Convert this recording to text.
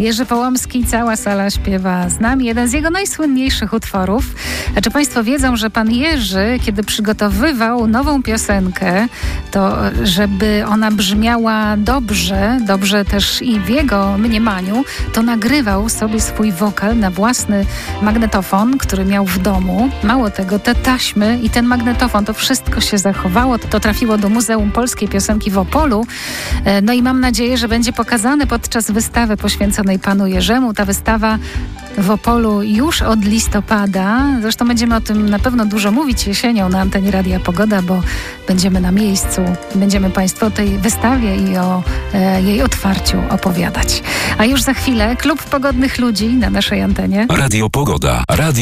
Jerzy Połomski, cała sala śpiewa z nami. Jeden z jego najsłynniejszych utworów. A czy państwo wiedzą, że pan Jerzy, kiedy przygotowywał nową piosenkę, to żeby ona brzmiała dobrze też i w jego mniemaniu, to nagrywał sobie swój wokal na własny magnetofon, który miał w domu. Mało tego, te taśmy i ten magnetofon, to wszystko się zachowało. To trafiło do Muzeum Polskiej Piosenki w Opolu. No i mam nadzieję, że będzie pokazane podczas wystawy poświęconej panu Jerzemu. Ta wystawa w Opolu już od listopada. Zresztą będziemy o tym na pewno dużo mówić jesienią na antenie Radia Pogoda, bo będziemy na miejscu. Będziemy państwu o tej wystawie i o jej otwarciu opowiadać. A już za chwilę Klub Pogodnych Ludzi na naszej antenie. Radio Pogoda. Radio